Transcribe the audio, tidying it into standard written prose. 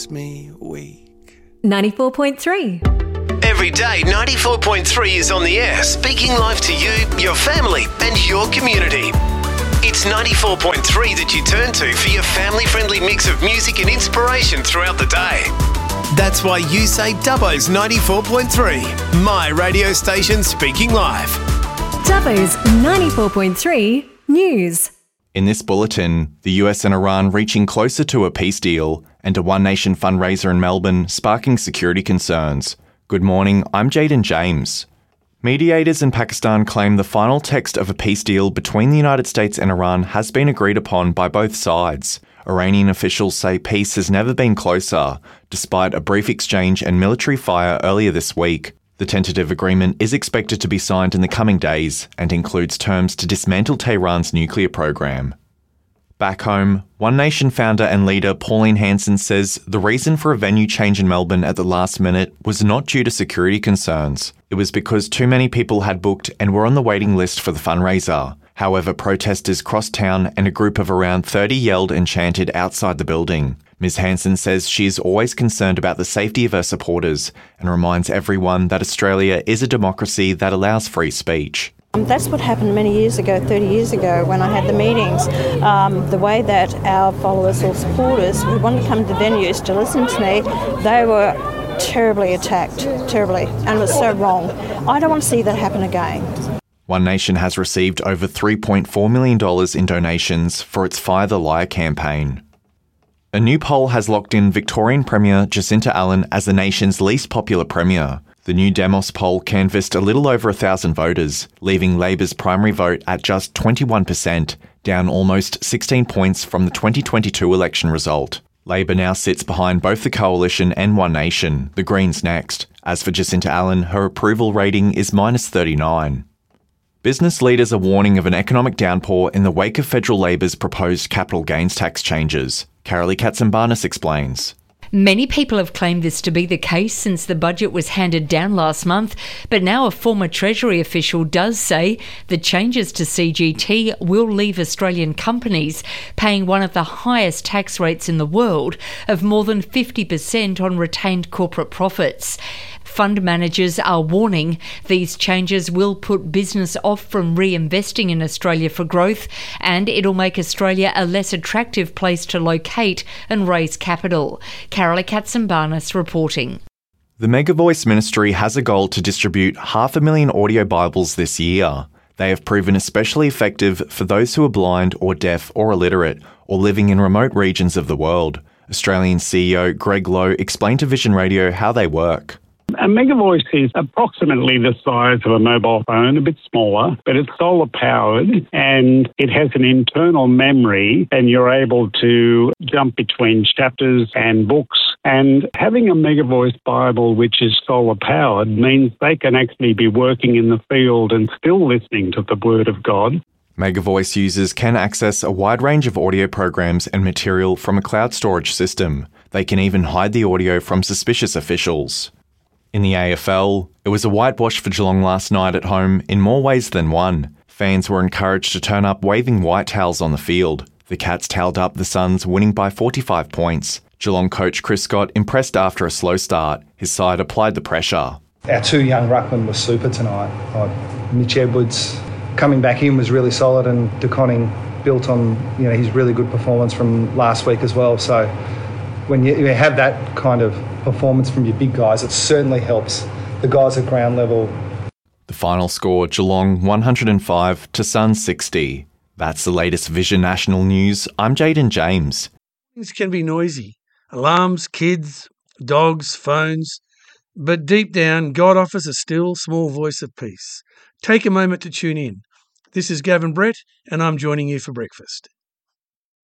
Me weak. 94.3. Every day, 94.3 is on the air, speaking life to you, your family, and your community. It's 94.3 that you turn to for your family-friendly mix of music and inspiration throughout the day. That's why you say Dubbo's 94.3, my radio station speaking life. Dubbo's 94.3 News. In this bulletin, the US and Iran reaching closer to a peace deal and a One Nation fundraiser in Melbourne sparking security concerns. Good morning, I'm Jaden James. Mediators in Pakistan claim the final text of a peace deal between the United States and Iran has been agreed upon by both sides. Iranian officials say peace has never been closer, despite a brief exchange and military fire earlier this week. The tentative agreement is expected to be signed in the coming days and includes terms to dismantle Tehran's nuclear program. Back home, One Nation founder and leader Pauline Hanson says the reason for a venue change in Melbourne at the last minute was not due to security concerns. It was because too many people had booked and were on the waiting list for the fundraiser. However, protesters crossed town and a group of around 30 yelled and chanted outside the building. Ms. Hanson says she is always concerned about the safety of her supporters and reminds everyone that Australia is a democracy that allows free speech. That's what happened many years ago, 30 years ago, when I had the meetings. The way that our followers or supporters would want to come to venues to listen to me, they were terribly attacked, terribly, and it was so wrong. I don't want to see that happen again. One Nation has received over $3.4 million in donations for its Fire the Liar campaign. A new poll has locked in Victorian Premier Jacinta Allen as the nation's least popular premier. The new Demos poll canvassed a little over 1,000 voters, leaving Labor's primary vote at just 21%, down almost 16 points from the 2022 election result. Labor now sits behind both the Coalition and One Nation, the Greens next. As for Jacinta Allen, her approval rating is -39. Business leaders are warning of an economic downpour in the wake of federal Labor's proposed capital gains tax changes. Carolee Katsimbarnis explains. Many people have claimed this to be the case since the budget was handed down last month, but now a former Treasury official does say the changes to CGT will leave Australian companies paying one of the highest tax rates in the world of more than 50% on retained corporate profits. Fund managers are warning these changes will put business off from reinvesting in Australia for growth, and it'll make Australia a less attractive place to locate and raise capital. Carolee Katsimbarnis reporting. The Mega Voice Ministry has a goal to distribute 500,000 audio Bibles this year. They have proven especially effective for those who are blind or deaf or illiterate or living in remote regions of the world. Australian CEO Greg Lowe explained to Vision Radio how they work. A Mega Voice is approximately the size of a mobile phone, a bit smaller, but it's solar powered and it has an internal memory and you're able to jump between chapters and books. And having a Mega Voice Bible which is solar powered means they can actually be working in the field and still listening to the Word of God. Mega Voice users can access a wide range of audio programs and material from a cloud storage system. They can even hide the audio from suspicious officials. In the AFL, it was a whitewash for Geelong last night at home in more ways than one. Fans were encouraged to turn up waving white towels on the field. The Cats towelled up the Suns, winning by 45 points. Geelong coach Chris Scott impressed after a slow start. His side applied the pressure. Our two young ruckmen were super tonight. Mitch Edwards coming back in was really solid, and De Koning built on his really good performance from last week as well. So when you have that kind of performance from your big guys, it certainly helps the guys at ground level. The final score, Geelong 105 to Suns 60. That's the latest Vision National News. I'm Jaden James. Things can be noisy. Alarms, kids, dogs, phones. But deep down, God offers a still, small voice of peace. Take a moment to tune in. This is Gavin Brett, and I'm joining you for breakfast.